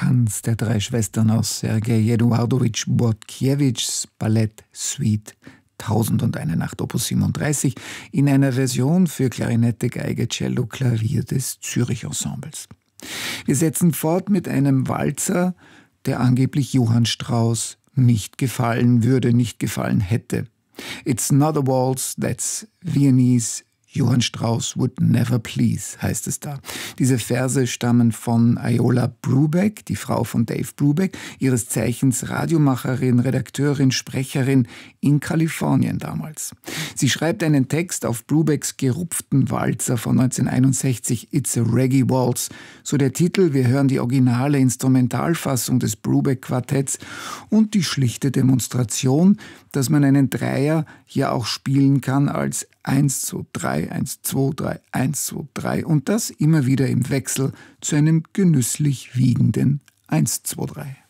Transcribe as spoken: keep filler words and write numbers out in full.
Tanz der drei Schwestern aus Sergei Eduardowitsch Bortkiewicz Ballett Suite Tausendundeine Nacht Opus siebenunddreißig in einer Version für Klarinette, Geige, Cello, Klavier des Zürich Ensembles. Wir setzen fort mit einem Walzer, der angeblich Johann Strauss nicht gefallen würde, nicht gefallen hätte. It's not a waltz, that's Viennese. Johann Strauss would never please, heißt es da. Diese Verse stammen von Iola Brubeck, die Frau von Dave Brubeck, ihres Zeichens Radiomacherin, Redakteurin, Sprecherin in Kalifornien damals. Sie schreibt einen Text auf Brubecks gerupften Walzer von neunzehnhunderteinundsechzig, It's a Reggae Waltz, so der Titel. Wir hören die originale Instrumentalfassung des Brubeck-Quartetts und die schlichte Demonstration, dass man einen Dreier hier auch spielen kann als eins, zwei, drei, eins, zwei, drei, eins, zwei, drei und das immer wieder im Wechsel zu einem genüsslich wiegenden eins, zwei, drei.